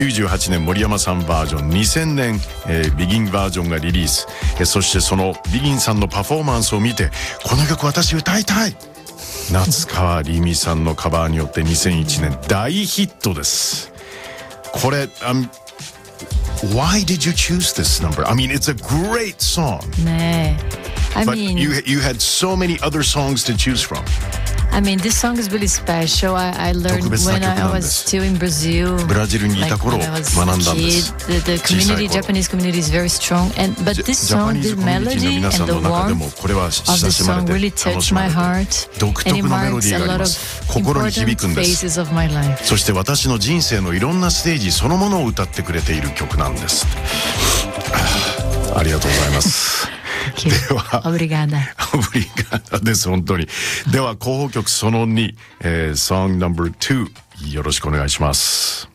98年森山さんバージョン、2000年、ビギンバージョンがリリース、そしてそのビギンさんのパフォーマンスを見て、この曲私歌いたい、夏川りみさんのカバーによって2001年大ヒットです。これ、Why did you choose this number? I mean, it's a great song. ねえ。 But you had so many other songs to choose from. I mean, this song is really special. I learned when I was still in Brazil. ブラジルにいた頃学んだんです。 The community, Japanese community is very strong. But this song, the melody and the warmth of the song really touched my heart. And it marks a lot of important phases of my life. そして私の人生のいろんなステージそのものを歌ってくれている曲なんです。ありがとうございます。では、 オブリガーダです本当に。では候補曲その2、Song No.2 よろしくお願いします。